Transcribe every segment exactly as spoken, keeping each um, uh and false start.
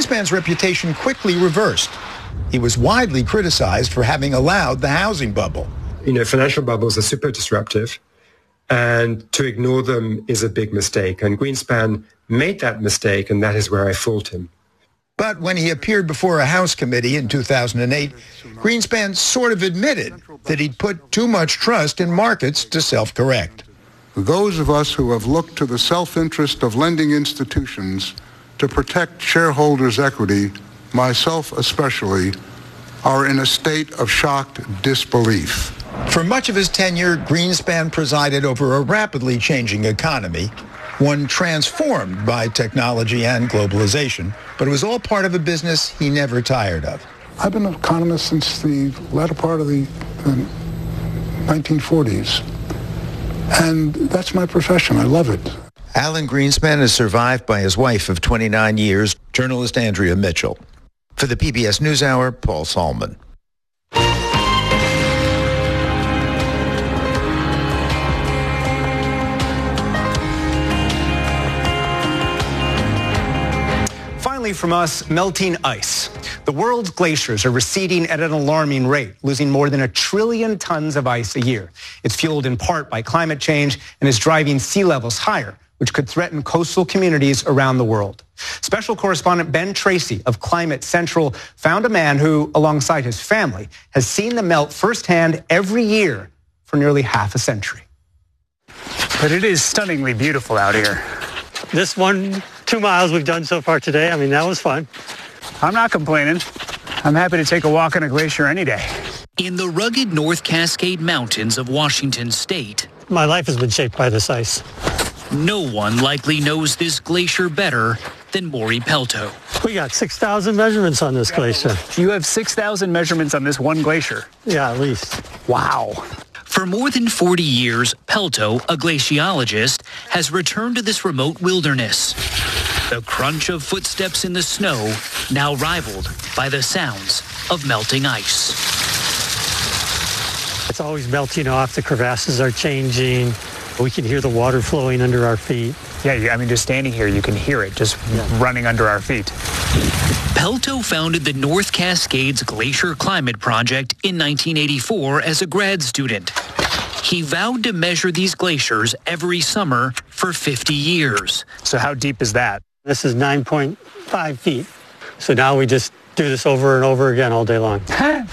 Greenspan's reputation quickly reversed. He was widely criticized for having allowed the housing bubble. You know, financial bubbles are super disruptive, and to ignore them is a big mistake. And Greenspan made that mistake, and that is where I fault him. But when he appeared before a House committee in two thousand eight, Greenspan sort of admitted that he'd put too much trust in markets to self-correct. Those of us who have looked to the self-interest of lending institutions to protect shareholders' equity, myself especially, are in a state of shocked disbelief. For much of his tenure, Greenspan presided over a rapidly changing economy, one transformed by technology and globalization, but it was all part of a business he never tired of. I've been an economist since the latter part of the, the nineteen forties, and that's my profession. I love it. Alan Greenspan is survived by his wife of twenty-nine years, journalist Andrea Mitchell. For the P B S NewsHour, Paul Salman. Finally from us, melting ice. The world's glaciers are receding at an alarming rate, losing more than a trillion tons of ice a year. It's fueled in part by climate change and is driving sea levels higher, which could threaten coastal communities around the world. Special correspondent Ben Tracy of Climate Central found a man who, alongside his family, has seen the melt firsthand every year for nearly half a century. But it is stunningly beautiful out here. This one, two miles we've done so far today, I mean, that was fun. I'm not complaining. I'm happy to take a walk on a glacier any day. In the rugged North Cascade Mountains of Washington State, my life has been shaped by this ice. No one likely knows this glacier better than Maury Pelto. We got six thousand measurements on this glacier. You have six thousand measurements on this one glacier? Yeah, at least. Wow. For more than forty years, Pelto, a glaciologist, has returned to this remote wilderness. The crunch of footsteps in the snow now rivaled by the sounds of melting ice. It's always melting off. The crevasses are changing. We can hear the water flowing under our feet. Yeah, I mean, just standing here, you can hear it just yeah. running under our feet. Pelto founded the North Cascades Glacier Climate Project in nineteen eighty-four as a grad student. He vowed to measure these glaciers every summer for fifty years. So how deep is that? This is nine point five feet. So now we just do this over and over again all day long.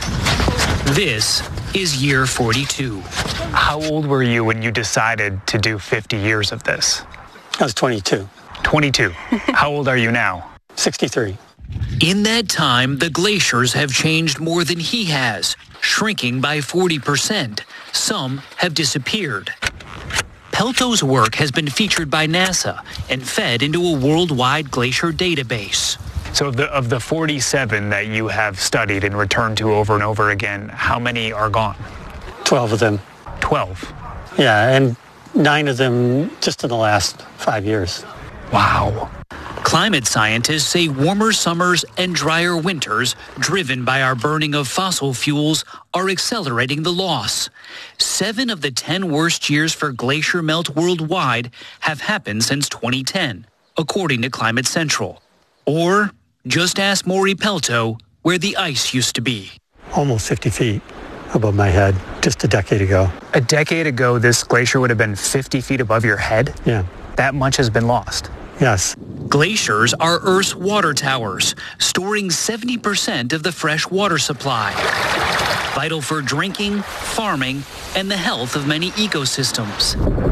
This is year forty-two. How old were you when you decided to do fifty years of this? I was twenty-two. twenty-two. How old are you now? sixty-three. In that time, the glaciers have changed more than he has, shrinking by forty percent. Some have disappeared. Pelto's work has been featured by NASA and fed into a worldwide glacier database. So of the, of the forty-seven that you have studied and returned to over and over again, how many are gone? twelve of them. twelve? Yeah, and nine of them just in the last five years. Wow. Climate scientists say warmer summers and drier winters, driven by our burning of fossil fuels, are accelerating the loss. Seven of the ten worst years for glacier melt worldwide have happened since twenty ten, according to Climate Central. Or just ask Maury Pelto where the ice used to be. Almost fifty feet above my head just a decade ago. A decade ago, this glacier would have been fifty feet above your head? Yeah. That much has been lost? Yes. Glaciers are Earth's water towers, storing seventy percent of the fresh water supply. Vital for drinking, farming, and the health of many ecosystems.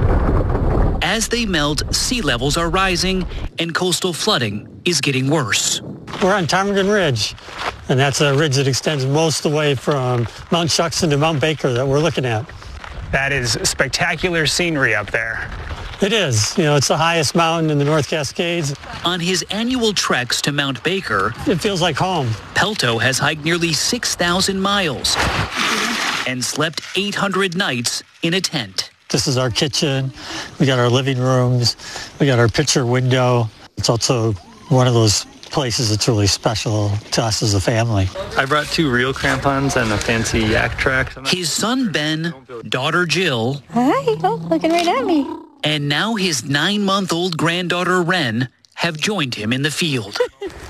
As they melt, sea levels are rising, and coastal flooding is getting worse. We're on Ptarmigan Ridge, and that's a ridge that extends most of the way from Mount Shuksan to Mount Baker that we're looking at. That is spectacular scenery up there. It is. You know, it's the highest mountain in the North Cascades. On his annual treks to Mount Baker, it feels like home. Pelto has hiked nearly six thousand miles and slept eight hundred nights in a tent. This is our kitchen. We got our living rooms. We got our picture window. It's also one of those places that's really special to us as a family. I brought two real crampons and a fancy yak track. His son Ben, daughter Jill. Hi, oh, looking right at me. And now his nine-month-old granddaughter Wren have joined him in the field.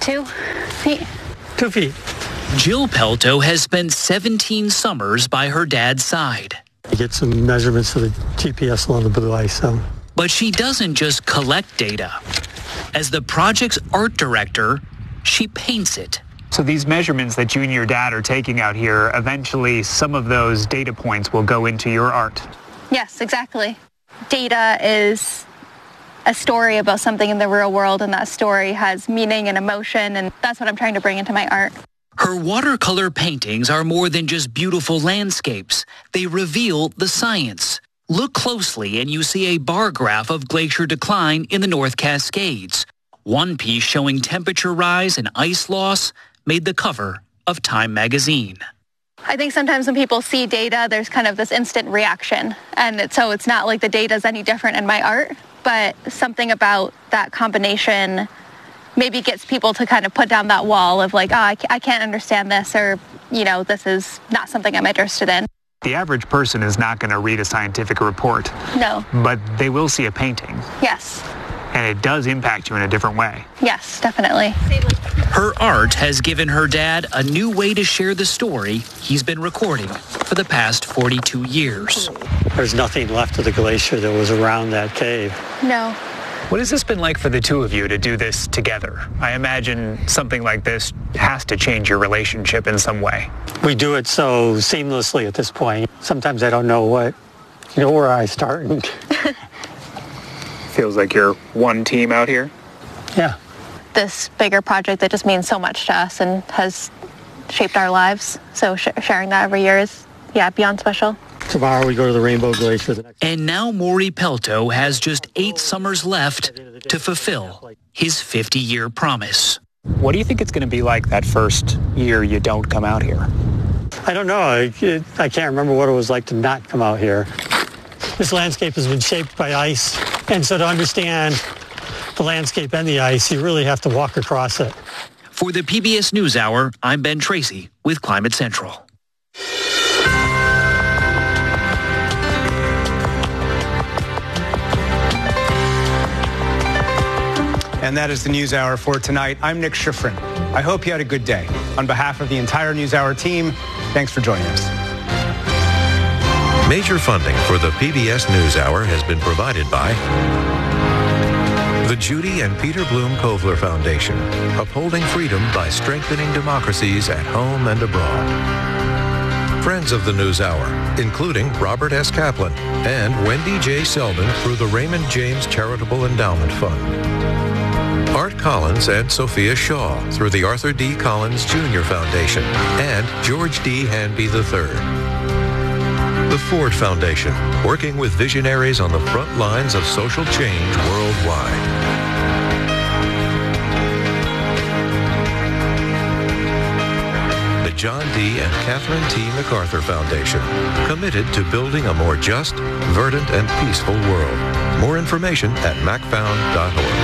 Two feet. Two feet. Jill Pelto has spent seventeen summers by her dad's side. You get some measurements for the G P S along the blue ice. So. But she doesn't just collect data. As the project's art director, she paints it. So these measurements that you and your dad are taking out here, eventually some of those data points will go into your art. Yes, exactly. Data is a story about something in the real world, and that story has meaning and emotion, and that's what I'm trying to bring into my art. Her watercolor paintings are more than just beautiful landscapes. They reveal the science. Look closely and you see a bar graph of glacier decline in the North Cascades. One piece showing temperature rise and ice loss made the cover of Time magazine. I think sometimes when people see data, there's kind of this instant reaction. And it, so it's not like the data is any different in my art, but something about that combination maybe gets people to kind of put down that wall of like, oh, I, I can't understand this, or, you know, this is not something I'm interested in. The average person is not going to read a scientific report. No. But they will see a painting. Yes. And it does impact you in a different way. Yes, definitely. Her art has given her dad a new way to share the story he's been recording for the past forty-two years. There's nothing left of the glacier that was around that cave. No. What has this been like for the two of you to do this together? I imagine something like this has to change your relationship in some way. We do it so seamlessly at this point. Sometimes I don't know what, you know, where I start. Feels like you're one team out here? Yeah. This bigger project that just means so much to us and has shaped our lives. So sh- sharing that every year is, yeah, beyond special. Tomorrow we go to the Rainbow Glacier. And now Maury Pelto has just eight summers left to fulfill his fifty-year promise. What do you think it's going to be like that first year you don't come out here? I don't know. I, it, I can't remember what it was like to not come out here. This landscape has been shaped by ice, and so to understand the landscape and the ice, you really have to walk across it. For the P B S NewsHour, I'm Ben Tracy with Climate Central. And that is the NewsHour for tonight. I'm Nick Schifrin. I hope you had a good day. On behalf of the entire NewsHour team, thanks for joining us. Major funding for the P B S NewsHour has been provided by the Judy and Peter Bloom Kovler Foundation, upholding freedom by strengthening democracies at home and abroad. Friends of the NewsHour, including Robert S. Kaplan and Wendy J. Selden through the Raymond James Charitable Endowment Fund. Art Collins and Sophia Shaw through the Arthur D. Collins Junior Foundation and George D. Hanby the third. The Ford Foundation, working with visionaries on the front lines of social change worldwide. The John D. and Catherine T. MacArthur Foundation, committed to building a more just, verdant, and peaceful world. More information at mac found dot org.